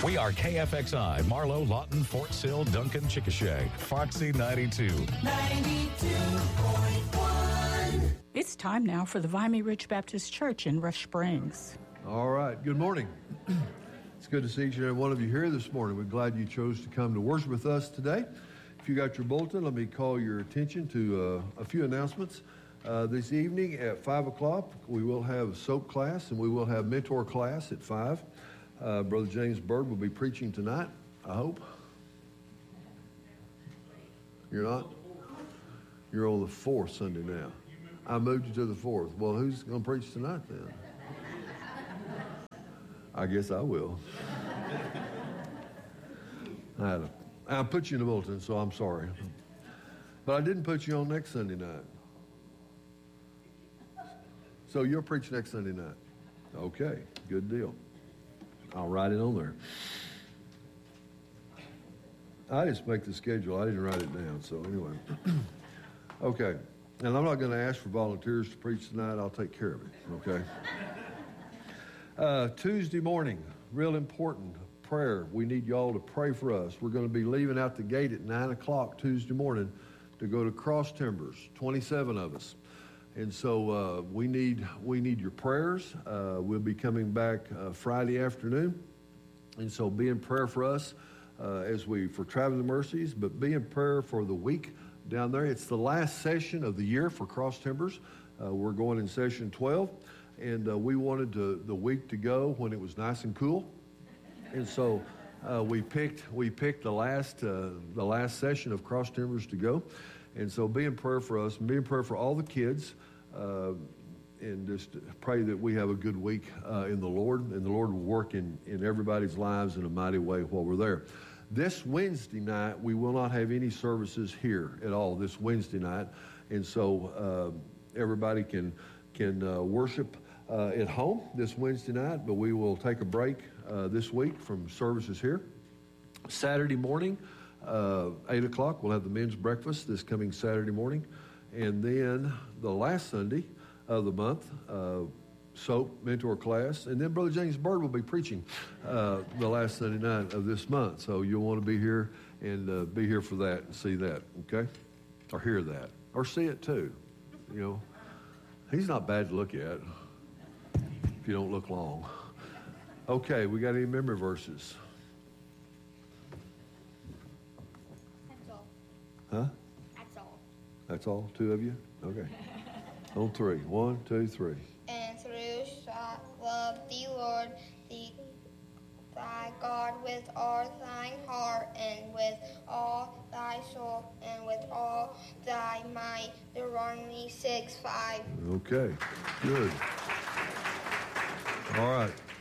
We are KFXI, Marlow, Lawton, Fort Sill, Duncan, Chickasha, Foxy 92. 92.1. It's time now for the Vimy Ridge Baptist Church in Rush Springs. All right. Good morning. It's good to see each and every one of you here this morning. We're glad you chose to come to worship with us today. If you got your bulletin, let me call your attention to a few announcements. This evening at 5 o'clock, we will have a soap class and we will have mentor class at 5. Brother James Bird will be preaching tonight, I hope. You're not? You're on the 4th Sunday now. I moved you to the 4th. Well, who's going to preach tonight then? I guess I will. I put you in the bulletin, so I'm sorry. But I didn't put you on next Sunday night. So you'll preach next Sunday night. Okay, good deal. I'll write it on there. I just make the schedule. I didn't write it down, so anyway. Okay, and I'm not going to ask for volunteers to preach tonight. I'll take care of it, okay? Tuesday morning, real important prayer. We need y'all to pray for us. We're going to be leaving out the gate at 9 o'clock Tuesday morning to go to Cross Timbers, 27 of us. And so we need your prayers. We'll be coming back Friday afternoon. And so be in prayer for us for Traveling Mercies, but be in prayer for the week down there. It's the last session of the year for Cross Timbers. We're going in session 12, and we wanted the week to go when it was nice and cool. And so we picked the last session of Cross Timbers to go. And so be in prayer for us, and be in prayer for all the kids, and just pray that we have a good week in the Lord, and the Lord will work in everybody's lives in a mighty way while we're there. This Wednesday night, we will not have any services here at all this Wednesday night, and so everybody can worship at home this Wednesday night, but we will take a break this week from services here. Saturday morning, 8 o'clock, we'll have the men's breakfast this coming Saturday morning. And then the last Sunday of the month, soap mentor class. And then Brother James Bird will be preaching the last Sunday night of this month. So you'll want to be here and be here for that and see that, okay? Or hear that. Or see it too. You know, he's not bad to look at if you don't look long. Okay, we got any memory verses? Huh? That's all. That's all? 2 of you? Okay. On 3. 1, 2, 3. And through shalt love the Lord thy God with all thine heart and with all thy soul and with all thy might. Deuteronomy 6:5. Okay. Good. All right.